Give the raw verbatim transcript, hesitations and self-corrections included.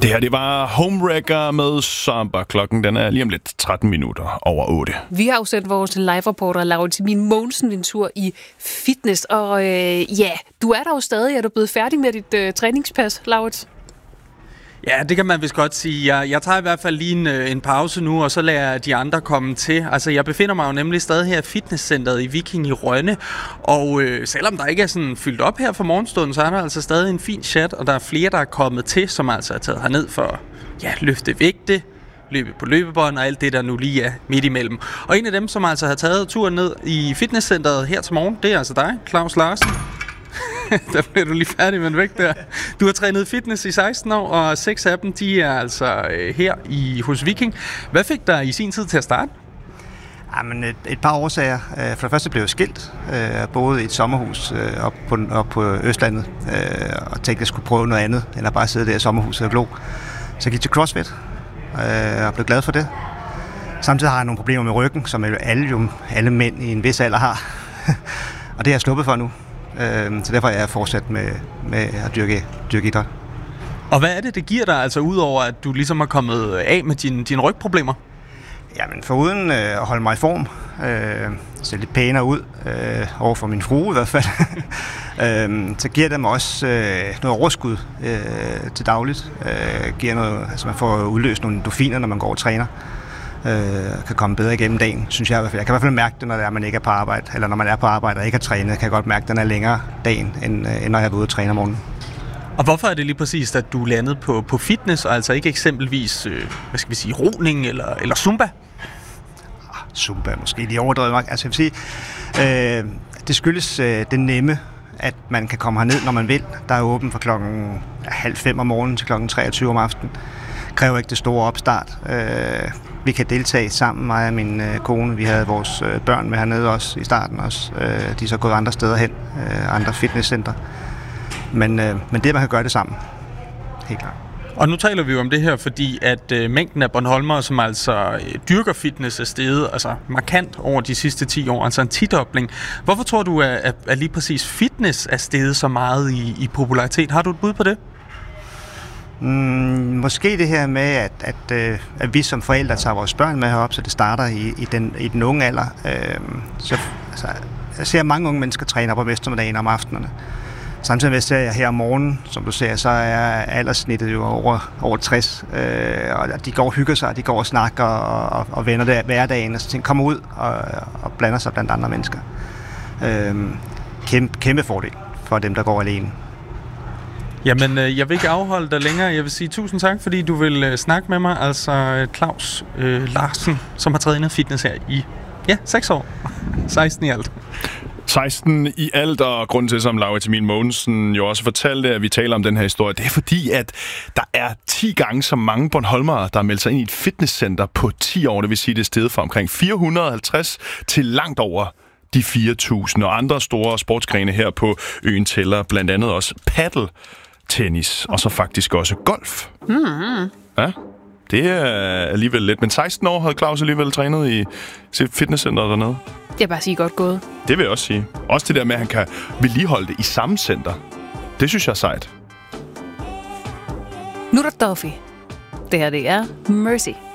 Det her, det var Homewrecker med Samba. Klokken den er lige om lidt tretten minutter over otte. Vi har jo sendt vores live-reporter Laurits Emil Mogensen en tur i fitness, og øh, ja, du er der jo stadig. Er du blevet færdig med dit øh, træningspas, Laurits? Ja, det kan man vist godt sige. Jeg, jeg tager i hvert fald lige en, en pause nu, og så lader jeg de andre komme til. Altså, jeg befinder mig jo nemlig stadig her i fitnesscenteret i Viking i Rønne, og øh, selvom der ikke er sådan fyldt op her for morgenstunden, så er der altså stadig en fin chat, og der er flere, der er kommet til, som altså er taget herned for ja, løfte vægte, løbe på løbebånd og alt det, der nu lige er midt imellem. Og en af dem, som altså har taget turen ned i fitnesscenteret her til morgen, det er altså dig, Claus Larsen. Der bliver du lige færdig med en vægt der. Du har trænet fitness i seksten år, og seks af dem, de er altså øh, her i hos Viking. Hvad fik dig i sin tid til at starte? Jamen, et, et par årsager. For det første blev jeg skilt. Jeg boede i et sommerhus op på, op på Østlandet, og tænkte, at jeg skulle prøve noget andet, end at bare sidde der i sommerhuset og glo. Så jeg gik til CrossFit, og blev glad for det. Samtidig har jeg nogle problemer med ryggen, som alle, jo, alle mænd i en vis alder har. Og det er jeg sluppet for nu. Så derfor er jeg fortsat med, med at dyrke, dyrke idræt. Og hvad er det, det giver dig, altså udover at du ligesom er kommet af med dine, dine rygproblemer? Jamen, foruden øh, at holde mig i form, øh, se lidt pænere ud, øh, over for min frue i hvert fald, øh, så giver det mig også øh, noget overskud øh, til dagligt. Øh, giver noget, altså man får udløst nogle endorfiner, når man går og træner. Øh, kan komme bedre igennem dagen, synes jeg i hvert fald. Jeg kan i hvert fald mærke det, når det er, man ikke er på arbejde, eller når man er på arbejde og ikke har trænet, kan jeg godt mærke, at den er længere dagen, end, end når jeg er ude og træne om morgenen. Og hvorfor er det lige præcis, at du landede på, på fitness, og altså ikke eksempelvis, øh, hvad skal vi sige, roning eller, eller zumba? Ah, zumba måske lige overdrevet nok. Altså jeg vil sige, øh, det skyldes øh, det nemme, at man kan komme herned, når man vil. Der er åben fra klokken halv fem om morgenen til klokken treogtyve om aftenen. Kræver ikke det store opstart. Øh, vi kan deltage sammen, mig og min øh, kone. Vi havde vores øh, børn med hernede også i starten også. Øh, de er så gået andre steder hen, øh, andre fitnesscenter. Men, øh, men det, man kan gøre det sammen. Helt klart. Og nu taler vi jo om det her, fordi at øh, mængden af bornholmere, som altså øh, dyrker fitness, er steget altså markant over de sidste ti år, altså en tidobling. Hvorfor tror du, at, at, at lige præcis fitness er steget så meget i, i popularitet? Har du et bud på det? Mm, måske det her med, at, at, at, at vi som forældre tager vores børn med herop, så det starter i, i, den, i den unge alder. Øh, så, altså, jeg ser mange unge mennesker træne op om eftermiddagen om aftenerne. Samtidig med, ser jeg her om morgenen, som du ser, så er alderssnittet jo over, over tres. Øh, og de går og hygger sig, og de går og snakker og, og, og vender det hverdagen, og så ting kommer ud og, og blander sig blandt andre mennesker. Øh, kæmpe, kæmpe fordel for dem, der går alene. Jamen, øh, jeg vil ikke afholde dig længere. Jeg vil sige tusind tak, fordi du vil øh, snakke med mig. Altså Claus øh, Larsen, som har trænet fitness her i ja, seks år. seksten i alt. seksten i alt, og grunden til, som Laurits Emil Mogensen jo også fortalte, at vi taler om den her historie, det er fordi, at der er ti gange så mange bornholmere, der har meldt sig ind i et fitnesscenter på ti år. Det vil sige, det er steget fra omkring fire hundrede og halvtreds til langt over de fire tusind. Og andre store sportsgrene her på øen tæller blandt andet også paddle, tennis og så faktisk også golf. Mm-hmm. Ja, det er alligevel lidt. Men seksten år havde Claus alligevel trænet i sit fitnesscenter dernede. Det er bare sige godt gået. Det vil jeg også sige. Også det der med, at han kan vedligeholde det i samme center. Det synes jeg er sejt. Nu er der Duffy. Det her, det er Mercy.